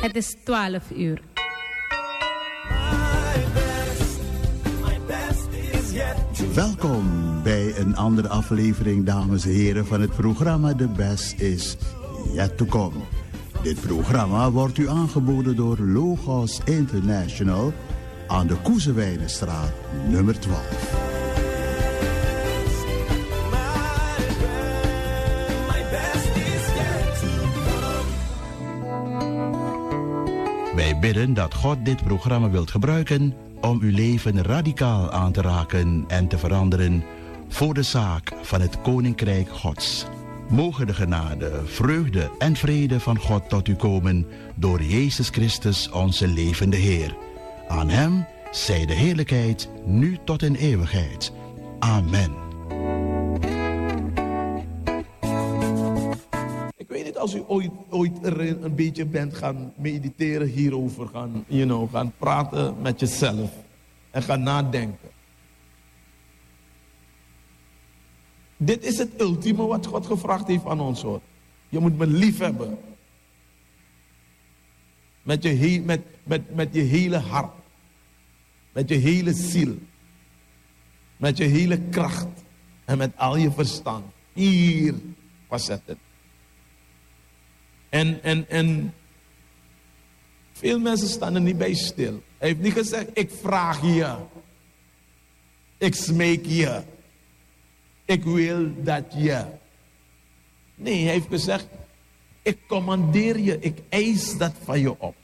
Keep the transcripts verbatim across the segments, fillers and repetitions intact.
Het is twaalf uur. Welkom bij een andere aflevering, dames en heren, van het programma The Best is Yet to Come. Dit programma wordt u aangeboden door Logos International aan de Koezewijnenstraat nummer twaalf. Wij bidden dat God dit programma wilt gebruiken om uw leven radicaal aan te raken en te veranderen voor de zaak van het Koninkrijk Gods. Mogen de genade, vreugde en vrede van God tot u komen door Jezus Christus, onze levende Heer. Aan Hem zij de heerlijkheid nu tot in eeuwigheid. Amen. Ik weet niet, als u ooit, ooit er een beetje bent gaan mediteren hierover, gaan, you know, gaan praten met jezelf en gaan nadenken. Dit is het ultieme wat God gevraagd heeft aan ons, hoor. Je moet me lief hebben. Met je, he- met, met, met je hele hart. Met je hele ziel. Met je hele kracht. En met al je verstand. Vier facetten. En, en, en veel mensen staan er niet bij stil. Hij heeft niet gezegd, ik vraag je. Ik smeek je. Ik wil dat je. Nee, hij heeft gezegd, ik commandeer je, ik eis dat van je op.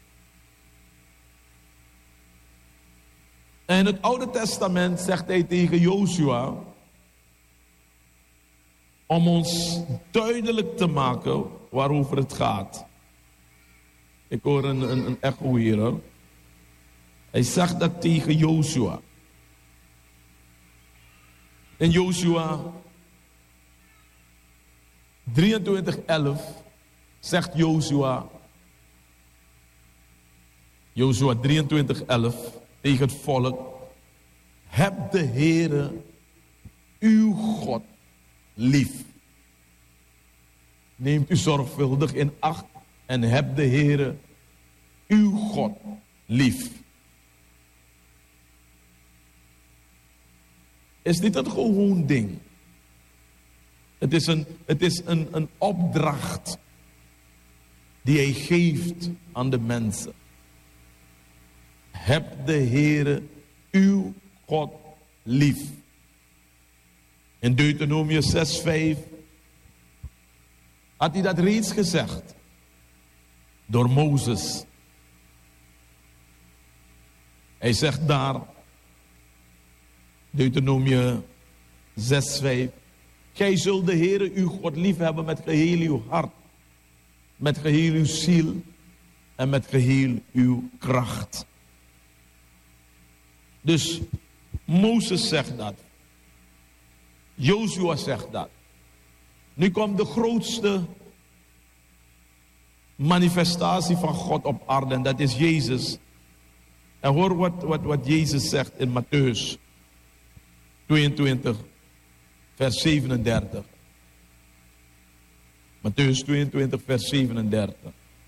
En in het Oude Testament zegt hij tegen Joshua, om ons duidelijk te maken waarover het gaat. Ik hoor een, een, een echo hier, hoor. Hij zegt dat tegen Joshua. In Joshua drieëntwintig elf zegt Joshua, Joshua drieëntwintig elf tegen het volk, heb de Heere uw God lief. Neemt u zorgvuldig in acht en heb de Heere uw God lief. Is niet een gewoon ding. Het is een, het is een, een opdracht die hij geeft aan de mensen. Heb de Heere uw God lief. In Deuteronomium zes vijf had hij dat reeds gezegd door Mozes. Hij zegt daar, Deuteronomium zes vijf. Gij zult de Heere uw God lief hebben met geheel uw hart, met geheel uw ziel en met geheel uw kracht. Dus Mozes zegt dat. Joshua zegt dat. Nu komt de grootste manifestatie van God op aarde en dat is Jezus. En hoor wat, wat, wat Jezus zegt in Mattheüs tweeëntwintig, vers zevenendertig. Mattheüs tweeëntwintig, vers zevenendertig.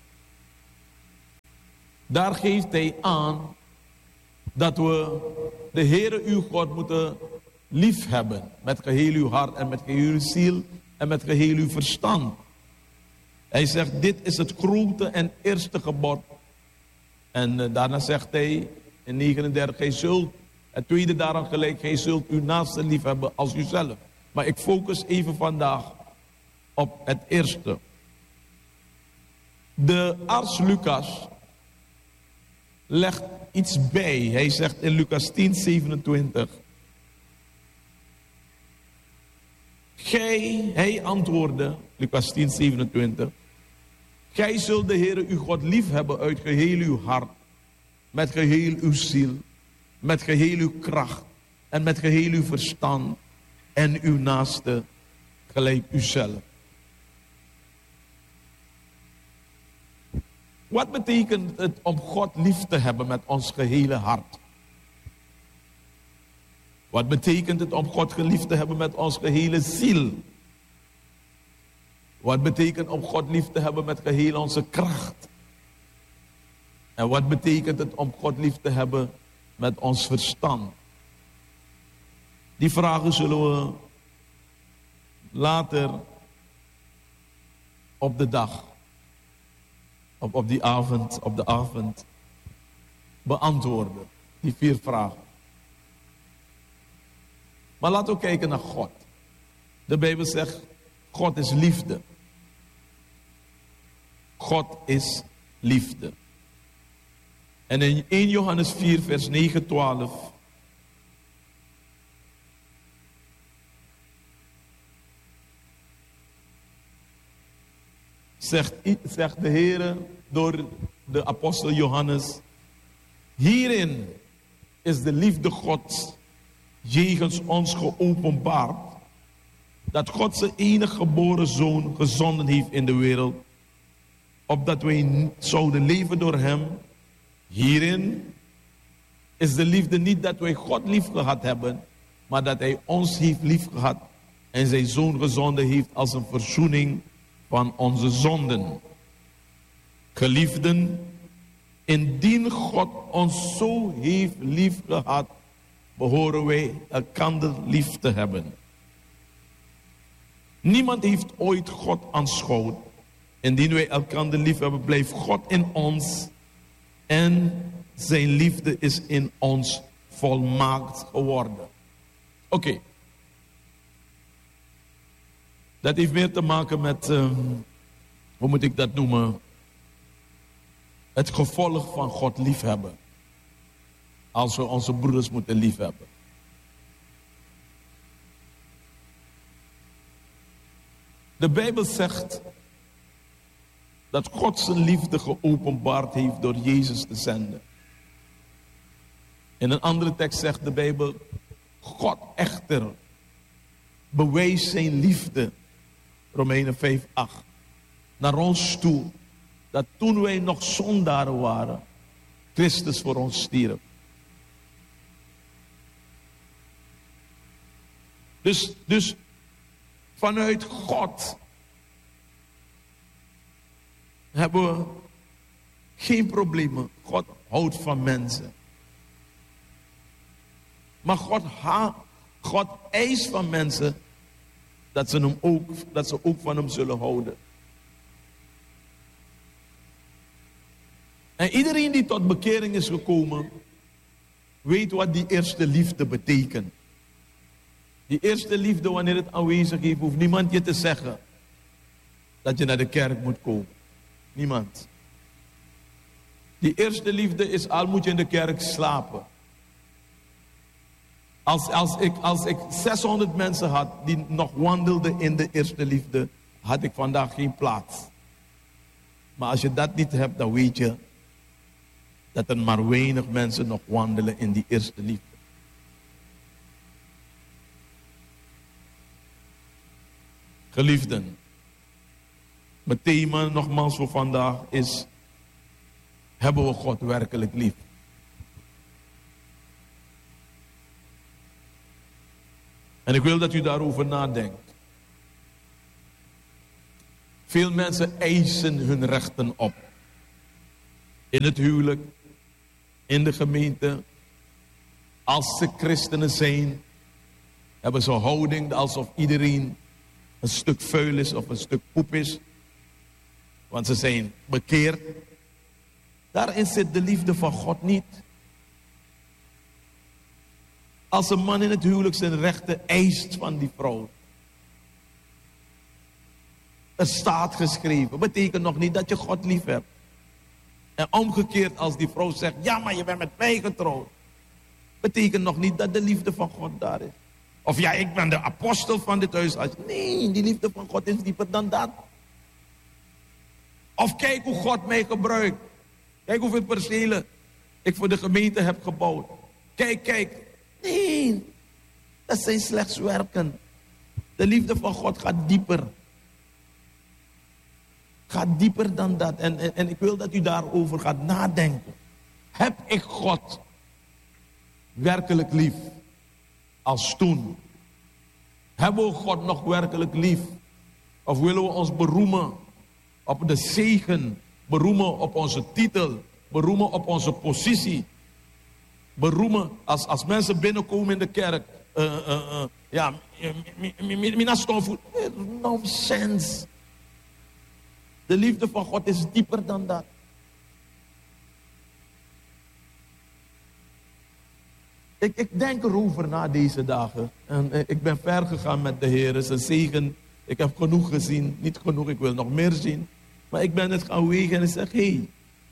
Daar geeft hij aan dat we de Heere uw God moeten lief hebben. Met geheel uw hart en met geheel uw ziel en met geheel uw verstand. Hij zegt, dit is het grote en eerste gebod. En uh, daarna zegt hij in negenendertig, gij zult, het tweede daaraan gelijk, gij zult uw naaste lief hebben als uzelf. Maar ik focus even vandaag op het eerste. De arts Lucas legt iets bij. Hij zegt in Lucas tien zevenentwintig. Gij, hij antwoordde, Lucas tien zevenentwintig. Gij zult de Heere uw God lief hebben uit geheel uw hart, met geheel uw ziel, met geheel uw kracht en met geheel uw verstand en uw naaste gelijk uzelf. Wat betekent het om God lief te hebben met ons gehele hart? Wat betekent het om God lief te hebben met ons gehele ziel? Wat betekent om God lief te hebben met geheel onze kracht? En wat betekent het om God lief te hebben met ons verstand? Die vragen zullen we later op de dag, op, op die avond, op de avond beantwoorden. Die vier vragen. Maar laten we kijken naar God. De Bijbel zegt, God is liefde. God is liefde. En in eerste Johannes vier, vers negen, twaalf... Zegt, zegt de Heer door de apostel Johannes: hierin is de liefde Gods jegens ons geopenbaard, dat God zijn enige geboren zoon gezonden heeft in de wereld, opdat wij zouden leven door hem. Hierin is de liefde niet dat wij God lief gehad hebben, maar dat hij ons heeft lief gehad en zijn zoon gezonden heeft als een verzoening van onze zonden. Geliefden, indien God ons zo heeft lief gehad, behoren wij elkander lief te hebben. Niemand heeft ooit God aanschouwd. Indien wij elkander lief hebben, blijft God in ons en zijn liefde is in ons volmaakt geworden. Oké. Okay. Dat heeft meer te maken met, uh, hoe moet ik dat noemen? Het gevolg van God liefhebben. Als we onze broeders moeten liefhebben. De Bijbel zegt dat God zijn liefde geopenbaard heeft door Jezus te zenden. In een andere tekst zegt de Bijbel, God echter bewees zijn liefde, Romeinen vijf, acht, naar ons toe, dat toen wij nog zondaren waren, Christus voor ons stierf. Dus, dus vanuit God hebben we geen problemen. God houdt van mensen. Maar God, ha, God eist van mensen dat ze, hem ook, dat ze ook van hem zullen houden. En iedereen die tot bekering is gekomen, weet wat die eerste liefde betekent. Die eerste liefde, wanneer het aanwezig is, hoeft niemand je te zeggen dat je naar de kerk moet komen. Niemand. Die eerste liefde is, al moet je in de kerk slapen. Als, als, ik, als ik zeshonderd mensen had die nog wandelden in de eerste liefde, had ik vandaag geen plaats. Maar als je dat niet hebt, dan weet je dat er maar weinig mensen nog wandelen in die eerste liefde. Geliefden, mijn thema nogmaals voor vandaag is, hebben we God werkelijk lief? En ik wil dat u daarover nadenkt. Veel mensen eisen hun rechten op. In het huwelijk, in de gemeente. Als ze christenen zijn, hebben ze een houding alsof iedereen een stuk vuil is of een stuk poep is. Want ze zijn bekeerd. Daarin zit de liefde van God niet. Als een man in het huwelijk zijn rechten eist van die vrouw. Er staat geschreven. Betekent nog niet dat je God lief hebt. En omgekeerd als die vrouw zegt, ja maar je bent met mij getrouwd. Betekent nog niet dat de liefde van God daar is. Of ja, ik ben de apostel van dit huis. Nee, die liefde van God is dieper dan dat. Of kijk hoe God mij gebruikt. Kijk hoeveel percelen ik voor de gemeente heb gebouwd. Kijk, kijk. Nee, dat zijn slechts werken. De liefde van God gaat dieper. Gaat dieper dan dat. En, en, en ik wil dat u daarover gaat nadenken. Heb ik God werkelijk lief? Als toen. Hebben we God nog werkelijk lief? Of willen we ons beroemen op de zegen, beroemen op onze titel, beroemen op onze positie. Beroemen als, als mensen binnenkomen in de kerk. Uh, uh, uh, ja, mina stomvoet. Nonsense. De liefde van God is dieper dan dat. Ik, ik denk erover na deze dagen. En uh, ik ben ver gegaan met de Heer. Zijn zegen. Ik heb genoeg gezien. Niet genoeg, ik wil nog meer zien. Maar ik ben het gaan wegen en ik zeg, hé. Hey,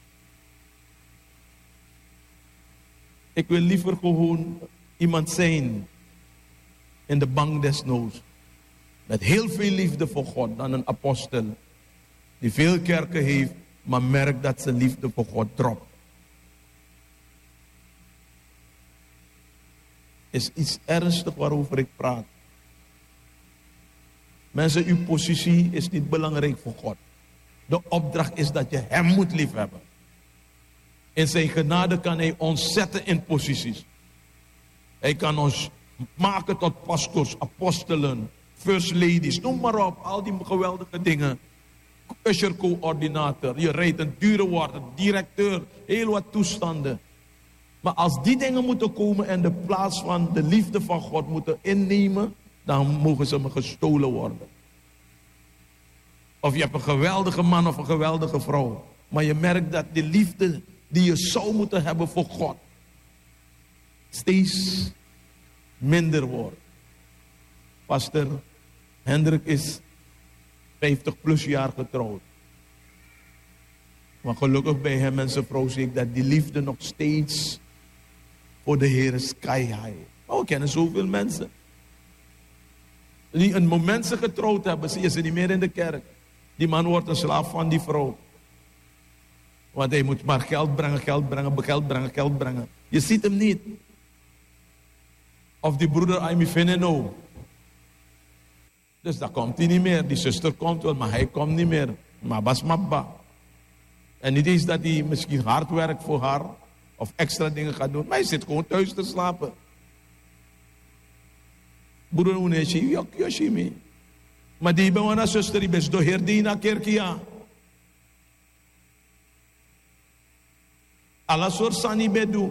ik wil liever gewoon iemand zijn in de bank des noods. Met heel veel liefde voor God dan een apostel. Die veel kerken heeft, maar merkt dat zijn liefde voor God dropt. Is iets ernstigs waarover ik praat. Mensen, uw positie is niet belangrijk voor God. De opdracht is dat je hem moet liefhebben. In zijn genade kan hij ons zetten in posities. Hij kan ons maken tot pastors, apostelen, first ladies, noem maar op. Al die geweldige dingen. Usher-coördinator, je rijdt een dure water, directeur, heel wat toestanden. Maar als die dingen moeten komen en de plaats van de liefde van God moeten innemen, dan mogen ze me gestolen worden. Of je hebt een geweldige man of een geweldige vrouw. Maar je merkt dat de liefde die je zou moeten hebben voor God steeds minder wordt. Pastor Hendrik is vijftig plus jaar getrouwd. Maar gelukkig bij hem en zijn vrouw zie ik dat die liefde nog steeds voor de Heer is sky high. Maar we kennen zoveel mensen die een moment ze getrouwd hebben, zie je ze niet meer in de kerk. Die man wordt een slaaf van die vrouw. Want hij moet maar geld brengen, geld brengen, geld brengen, geld brengen. Je ziet hem niet. Of die broeder Aimi Veneno. Dus dan komt hij niet meer. Die zuster komt wel, maar hij komt niet meer. Maar bas mabba. En niet eens dat hij misschien hard werkt voor haar. Of extra dingen gaat doen. Maar hij zit gewoon thuis te slapen. Broeder Uneshi, yok yoshimi. Maar die bewana zuster, die best doher die na kerkia. Alla soort sani bedu.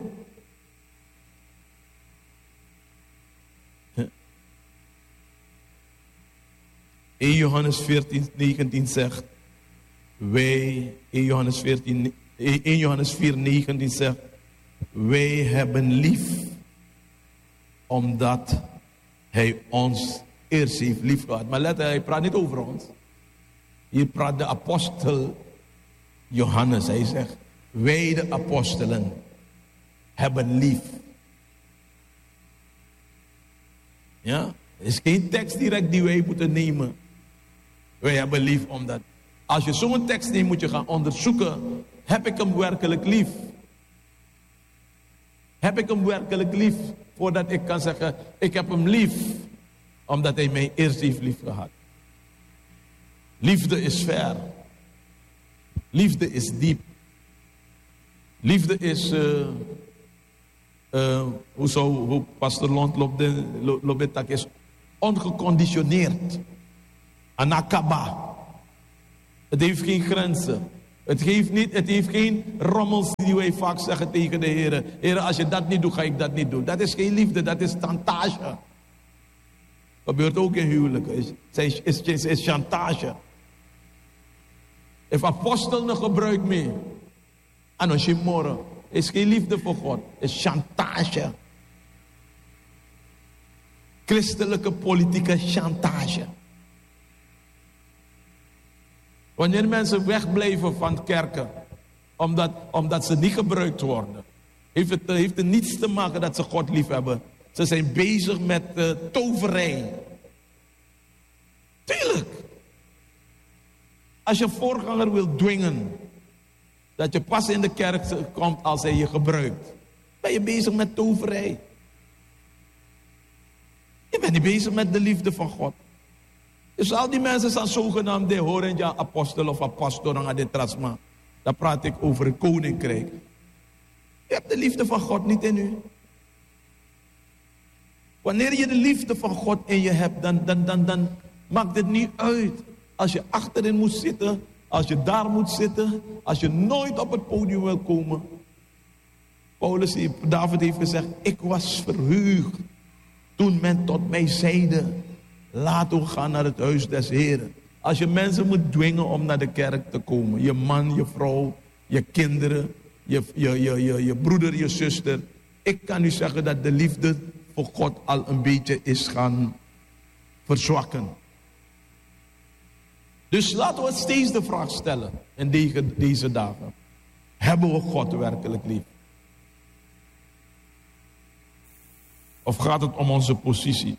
In Johannes veertien, negentien zegt, wij, in Johannes veertien, in Johannes vier, negentien zegt, wij hebben lief, omdat hij ons eerst heeft lief gehad. Maar let, hij praat niet over ons. Hier praat de apostel Johannes, hij zegt, wij de apostelen hebben lief. Ja, er is geen tekst direct die wij moeten nemen. Wij hebben lief omdat. Als je zo'n tekst neemt, moet je gaan onderzoeken. Heb ik hem werkelijk lief? Heb ik hem werkelijk lief? Voordat ik kan zeggen, ik heb hem lief. Omdat hij mij eerst heeft lief gehad. Liefde is ver. Liefde is diep. Liefde is, uh, uh, hoe zou hoe pastor Lont Lobetak is, ongeconditioneerd. Anakaba. Het heeft geen grenzen. Het heeft, niet, het heeft geen rommels die wij vaak zeggen tegen de Heer. Heer, als je dat niet doet, ga ik dat niet doen. Dat is geen liefde, dat is chantage. Dat gebeurt ook in huwelijken. Het is, is, is, is chantage. If apostel nog gebruikt mee. En als je morgen is geen liefde voor God. Het is chantage. Christelijke politieke chantage. Wanneer mensen wegblijven van kerken, omdat, omdat ze niet gebruikt worden, heeft het, heeft het niets te maken dat ze God lief hebben. Ze zijn bezig met uh, toverij. Tuurlijk. Als je voorganger wil dwingen, dat je pas in de kerk komt als hij je gebruikt, ben je bezig met toverij. Je bent niet bezig met de liefde van God. Dus al die mensen zijn zogenaamd de horenja apostel of apostol aan de trasma. Dan praat ik over het koninkrijk. Je hebt de liefde van God niet in u. Wanneer je de liefde van God in je hebt, dan, dan, dan, dan maakt het niet uit. Als je achterin moet zitten, Als je daar moet zitten, als je nooit op het podium wil komen. Paulus, David heeft gezegd, ik was verheugd toen men tot mij zeide, laten we gaan naar het huis des Heren. Als je mensen moet dwingen om naar de kerk te komen, je man, je vrouw, je kinderen, je, je, je, je, je broeder, je zuster. Ik kan u zeggen dat de liefde voor God al een beetje is gaan verzwakken. Dus laten we steeds de vraag stellen in deze, deze dagen. Hebben we God werkelijk lief? Of gaat het om onze positie?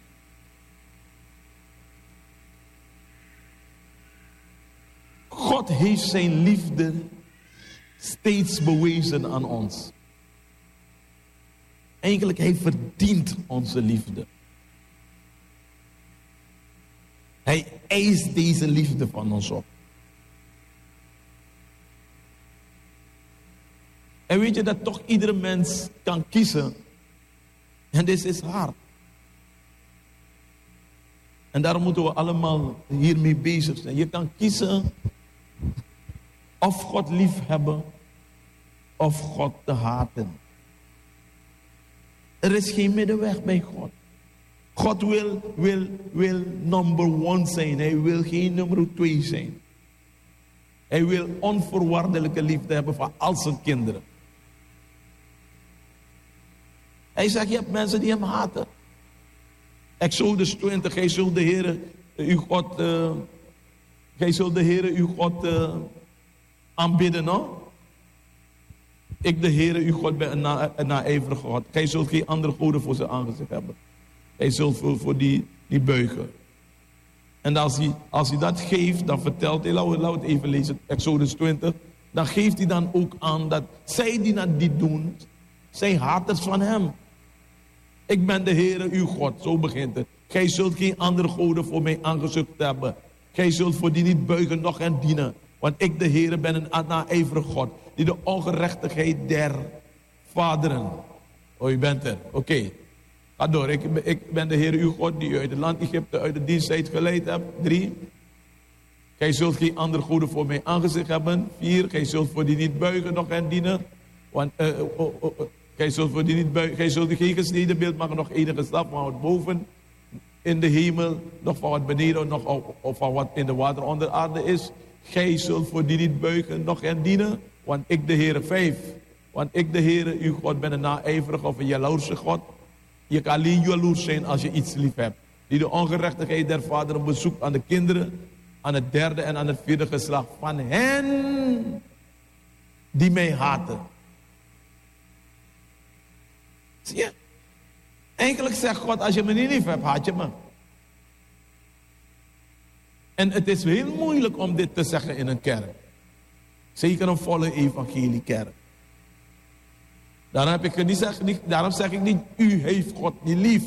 God heeft zijn liefde steeds bewezen aan ons. Eigenlijk, hij verdient onze liefde. Hij eist deze liefde van ons op. En weet je dat toch iedere mens kan kiezen. En dit is hard. En daarom moeten we allemaal hiermee bezig zijn. Je kan kiezen of God lief hebben of God te haten. Er is geen middenweg bij God. God wil, wil, wil number one zijn. Hij wil geen nummer twee zijn. Hij wil onvoorwaardelijke liefde hebben voor al zijn kinderen. Hij zegt, je hebt mensen die hem haten. Exodus twintig, gij zult de Heere uw God, uh, gij zult de Heere uw God uh, aanbidden, no? Ik de Heere uw God ben een, na, een naijverige God. Gij zult geen andere goden voor zijn aangezicht hebben. Hij zult voor, voor die, die buigen. En als hij, als hij dat geeft, dan vertelt hij, laten we, laten we het even lezen, Exodus twintig. Dan geeft hij dan ook aan dat zij die dat niet doen, zijn haters van hem. Ik ben de Heere uw God, zo begint het. Gij zult geen andere goden voor mij aangezicht hebben. Gij zult voor die niet buigen, noch hen dienen. Want ik de Heere ben een naijverige God, die de ongerechtigheid der vaderen. Oh, u bent er, oké. Okay. Ga door, ik, ik ben de Heer uw God die u uit het land Egypte uit de diensttijd geleid hebt. Drie. Gij zult geen andere goden voor mij aangezicht hebben. Vier. Gij zult voor die niet buigen, nog hen dienen. Want uh, uh, uh, uh, gij zult voor die niet buigen. Gij zult geen gesneden beeld maken, nog enige stap van wat boven in de hemel, nog van wat beneden, nog of, of van wat in de water onder aarde is. Gij zult voor die niet buigen, nog hen dienen. Want ik de Heer, vijf. Want ik de Heer uw God ben een naijverige of een jaloerse God. Je kan alleen jaloers zijn als je iets lief hebt. Die de ongerechtigheid der vaderen bezoekt aan de kinderen, aan het derde en aan het vierde geslacht van hen die mij haten. Zie je? Eigenlijk zegt God, als je me niet lief hebt, haat je me. En het is heel moeilijk om dit te zeggen in een kerk. Zeker een volle evangeliekerk. Daarom, heb ik niet zeg, niet, daarom zeg ik niet, u heeft God niet lief.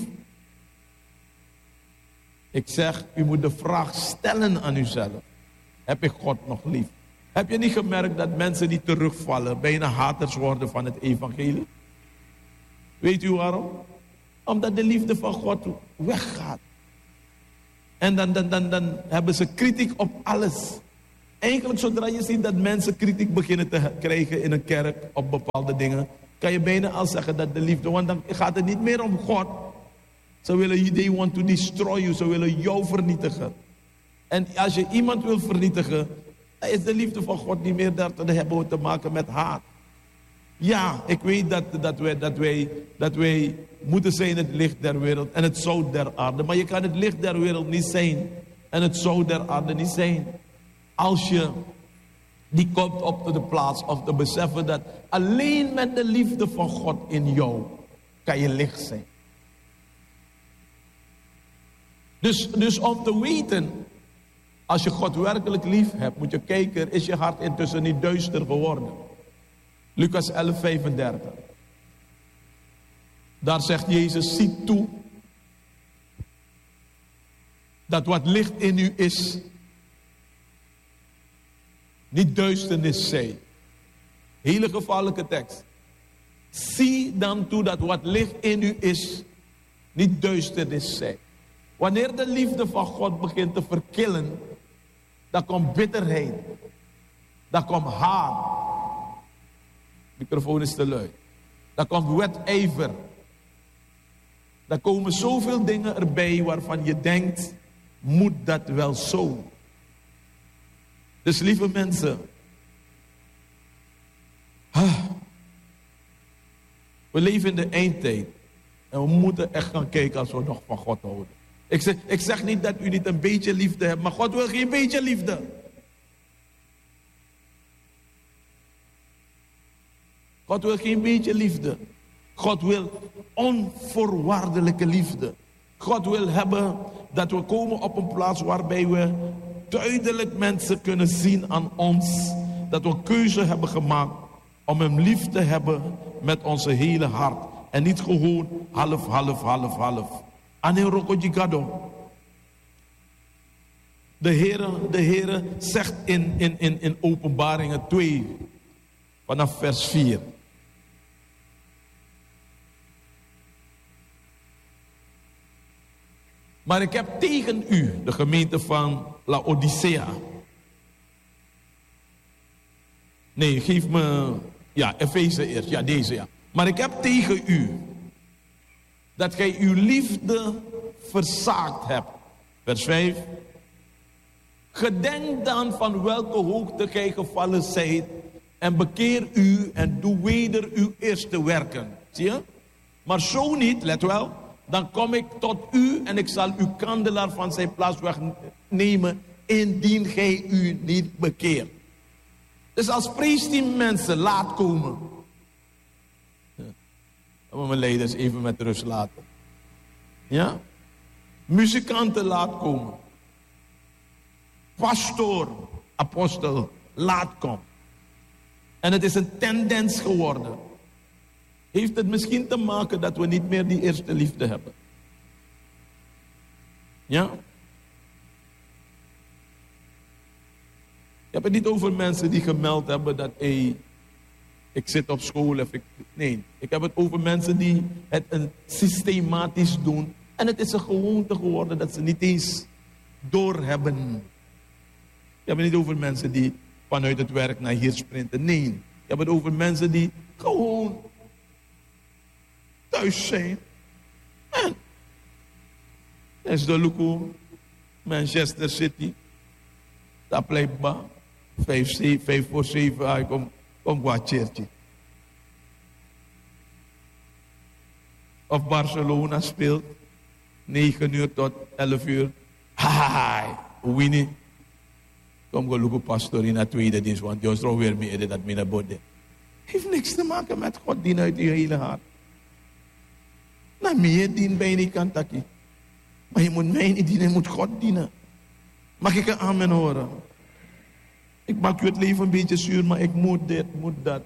Ik zeg, u moet de vraag stellen aan uzelf. Heb ik God nog lief? Heb je niet gemerkt dat mensen die terugvallen bijna haters worden van het evangelie? Weet u waarom? Omdat de liefde van God weggaat. En dan, dan, dan, dan hebben ze kritiek op alles. Eigenlijk zodra je ziet dat mensen kritiek beginnen te krijgen in een kerk op bepaalde dingen, kan je bijna al zeggen dat de liefde, want dan gaat het niet meer om God. Ze willen, they want to destroy you, ze willen jou vernietigen. En als je iemand wil vernietigen, dan is de liefde van God niet meer daar te hebben te maken met haat. Ja, ik weet dat, dat, wij, dat, wij, dat wij moeten zijn het licht der wereld en het zout der aarde. Maar je kan het licht der wereld niet zijn en het zout der aarde niet zijn. Als je die komt op de plaats of te beseffen dat alleen met de liefde van God in jou kan je licht zijn. Dus, dus om te weten, als je God werkelijk lief hebt, moet je kijken, is je hart intussen niet duister geworden? Lucas elf, vijfendertig. Daar zegt Jezus, zie toe dat wat licht in u is, niet duisternis zij. Hele gevaarlijke tekst. Zie dan toe dat wat licht in u is, niet duisternis zij. Wanneer de liefde van God begint te verkillen, dan komt bitterheid. Dan komt haat. De microfoon is te luid. Dan komt wedijver. Dan komen zoveel dingen erbij waarvan je denkt, moet dat wel zo? Dus lieve mensen, ah, we leven in de eindtijd. En we moeten echt gaan kijken als we nog van God houden. Ik zeg, ik zeg niet dat u niet een beetje liefde hebt, maar God wil geen beetje liefde. God wil geen beetje liefde. God wil onvoorwaardelijke liefde. God wil hebben dat we komen op een plaats waarbij we duidelijk mensen kunnen zien aan ons. Dat we keuze hebben gemaakt om hem lief te hebben met onze hele hart. En niet gewoon half, half, half, half. Ane rokojigado. De Heere, de Heere zegt in, in, in, in Openbaringen twee, vanaf vers vier. Maar ik heb tegen u, de gemeente van Laodicea. Nee, geef me, ja, Efeze eerst, ja, deze ja. Maar ik heb tegen u dat gij uw liefde verzaakt hebt. Vers vijf. Gedenk dan van welke hoogte gij gevallen zijt en bekeer u en doe weder uw eerste werken. Zie je? Maar zo niet, let wel, dan kom ik tot u en ik zal uw kandelaar van zijn plaats wegnemen, indien gij u niet bekeert. Dus als preesteam mensen laat komen, ja, dan moet mijn leiders even met rust laten. Ja? Muzikanten laat komen. Pastoor, apostel, laat komen. En het is een tendens geworden. Heeft het misschien te maken dat we niet meer die eerste liefde hebben? Ja? Ik heb het niet over mensen die gemeld hebben dat hey, ik zit op school. Of ik, nee, ik heb het over mensen die het een systematisch doen. En het is een gewoonte geworden dat ze niet eens doorhebben. Ik heb het niet over mensen die vanuit het werk naar hier sprinten. Nee, ik heb het over mensen die gewoon thuis zijn. En dat is de Luko, Manchester City. Dat blijft ba. Vijf, zeven, vijf voor zeven, hij komt kom qua cheertje. Of Barcelona speelt, negen uur tot elf uur. Hai, Winnie. Kom go Luko pastor in de tweede dienst, want Joost er weer mee dat mijn bode. Heeft niks te maken met God dienen uit je hele hart. Nou, meer dien bij die kantaki. Maar je moet mij niet dienen, je moet God dienen. Mag ik een amen horen? Ik maak u het leven een beetje zuur, maar ik moet dit, moet dat.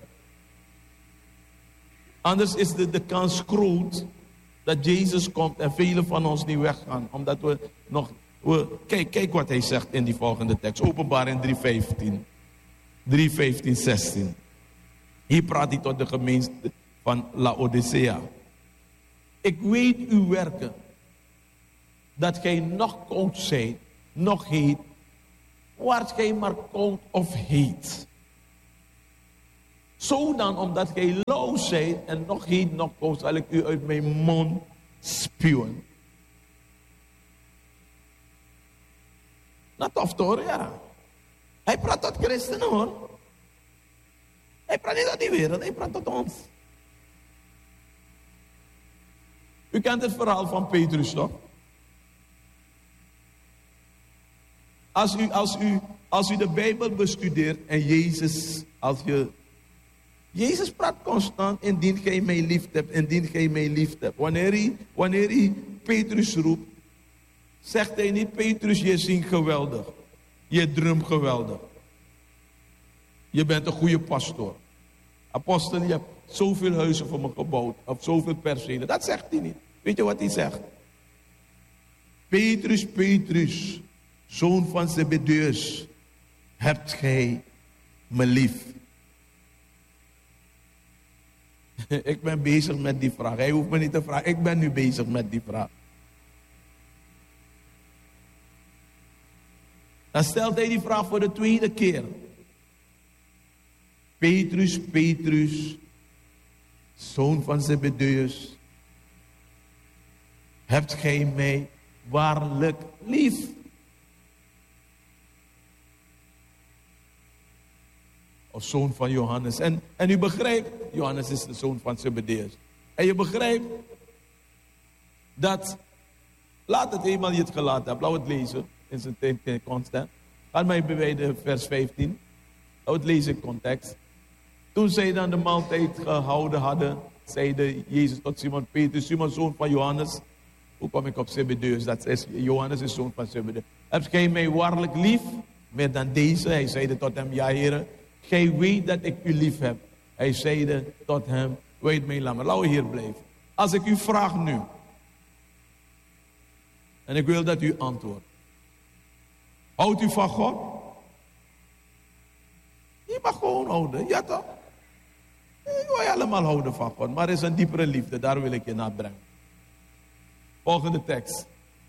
Anders is de, de kans groot dat Jezus komt en velen van ons niet weggaan. Omdat we nog... We, kijk, kijk wat hij zegt in die volgende tekst. Openbaring drie vijftien. drie vijftien, zestien. Hier praat hij tot de gemeente van Laodicea. Ik weet uw werken. Dat gij nog koud zijt, nog heet. Waart gij maar koud of heet. Zo dan, omdat gij lauw zijt en nog heet, nog koud, zal ik u uit mijn mond spuwen. Nou, tof toch, ja. Hij praat tot christenen, hoor. Hij praat niet tot die wereld, hij praat tot ons. U kent het verhaal van Petrus, toch? Als u, als u, als u de Bijbel bestudeert en Jezus, als je... Jezus praat constant, indien gij mij lief hebt, indien gij mij lief hebt. Wanneer hij, wanneer hij Petrus roept, zegt hij niet, Petrus, je zingt geweldig. Je drumt geweldig. Je bent een goede pastoor. Apostel, je hebt zoveel huizen voor me gebouwd. Of zoveel percelen. Dat zegt hij niet. Weet je wat hij zegt? Petrus, Petrus, zoon van Zebedeus, hebt gij me lief? Ik ben bezig met die vraag. Hij hoeft me niet te vragen. Ik ben nu bezig met die vraag. Dan stelt hij die vraag voor de tweede keer. Petrus, Petrus, zoon van Zebedeus, hebt gij mij waarlijk lief? Of zoon van Johannes. En, en u begrijpt, Johannes is de zoon van Zebedeus. En je begrijpt dat, laat het eenmaal je het gelaten hebt, laat het lezen in zijn tijd constant. Ga mij bewijden vers vijftien. Laat het lezen in context. Toen zij dan de maaltijd gehouden hadden, zeide Jezus tot Simon Petrus, Simon zoon van Johannes. Hoe kom ik op Zebedeus? Dat is Johannes is zoon van Zebedeus. Heb gij mij waarlijk lief? Meer dan deze. Hij zeide tot hem, ja Heere, gij weet dat ik u lief heb. Hij zeide tot hem, weet mij langer. Laten we hier blijven. Als ik u vraag nu, en ik wil dat u antwoordt. Houdt u van God? Je mag gewoon houden, ja toch? Wij allemaal houden van God, maar er is een diepere liefde, daar wil ik je naar brengen. Volgende tekst.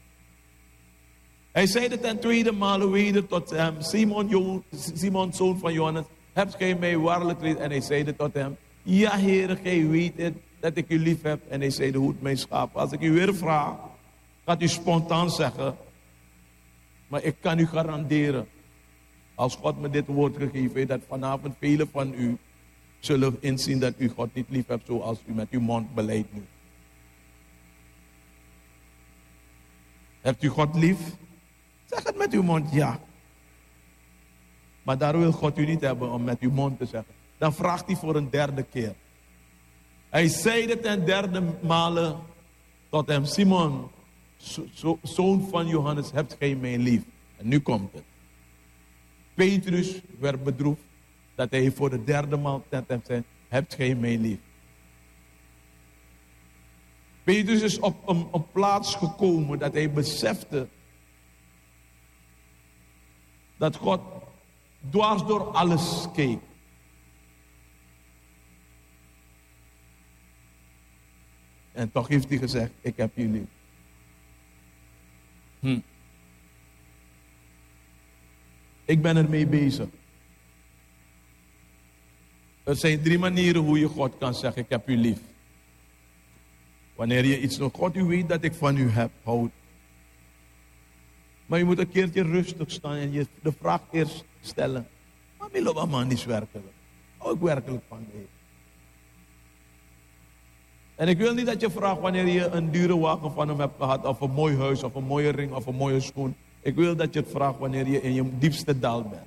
Hij zeide ten tweede male weder tot hem, Simon, Jo, Simon zoon van Johannes, hebt gij mij waarlijk lief? En hij zeide tot hem, ja Heere, gij weet het, dat ik u lief heb. En hij zeide, hoed mijn schaap. Als ik u weer vraag, gaat u spontaan zeggen, maar ik kan u garanderen, als God me dit woord gegeven heeft, dat vanavond velen van u zullen inzien dat u God niet lief hebt zoals u met uw mond beleidt nu. Hebt u God lief? Zeg het met uw mond, ja. Maar daar wil God u niet hebben om met uw mond te zeggen. Dan vraagt hij voor een derde keer. Hij zeide ten derde male tot hem, Simon, zo, zo, zoon van Johannes, hebt gij mij lief? En nu komt het. Petrus werd bedroefd dat hij voor de derde maal tot hem zei, hebt gij mij lief? Petrus is op een, een plaats gekomen dat hij besefte dat God dwars door alles keek. En toch heeft hij gezegd, ik heb je lief. Hm. Ik ben ermee bezig. Er zijn drie manieren hoe je God kan zeggen, ik heb u lief. Wanneer je iets nog, God, u weet dat ik van u heb, houd. Maar je moet een keertje rustig staan en je de vraag eerst stellen. Maar Milo, man is werkelijk. Hou ik werkelijk van de Heer? En ik wil niet dat je vraagt wanneer je een dure wagen van hem hebt gehad, of een mooi huis, of een mooie ring, of een mooie schoen. Ik wil dat je het vraagt wanneer je in je diepste dal bent.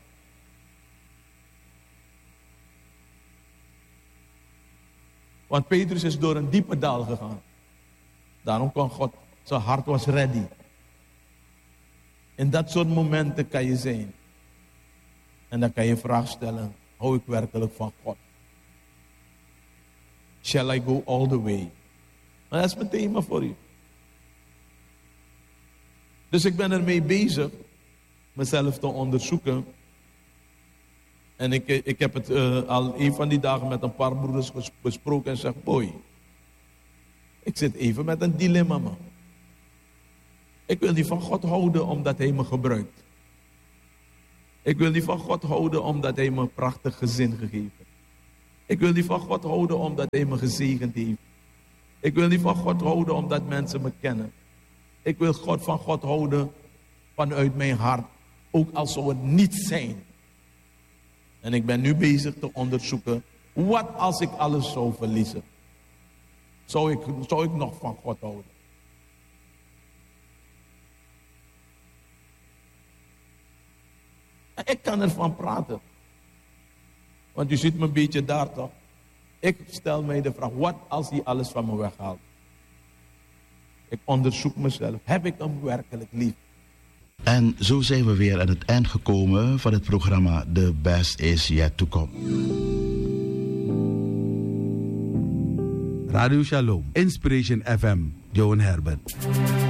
Want Petrus is door een diepe dal gegaan. Daarom kon God, zijn hart was ready. In dat soort momenten kan je zijn. En dan kan je vraag stellen, hou ik werkelijk van God? Shall I go all the way? En dat is mijn thema voor u. Dus ik ben ermee bezig, mezelf te onderzoeken. En ik, ik heb het uh, al een van die dagen met een paar broeders besproken en zeg, boy, ik zit even met een dilemma, man. Ik wil niet van God houden omdat hij me gebruikt. Ik wil niet van God houden omdat hij me een prachtig gezin gegeven heeft. Ik wil niet van God houden omdat hij me gezegend heeft. Ik wil niet van God houden omdat mensen me kennen. Ik wil God van God houden vanuit mijn hart, ook al zou het niet zijn. En ik ben nu bezig te onderzoeken, wat als ik alles zou verliezen? Zou ik, zou ik nog van God houden? En ik kan ervan praten. Want u ziet me een beetje daar toch? Ik stel mij de vraag, wat als hij alles van me weghaalt? Ik onderzoek mezelf. Heb ik hem werkelijk lief? En zo zijn we weer aan het eind gekomen van het programma The Best Is Yet To Come. Radio Shalom, Inspiration F M, Johan Herbert.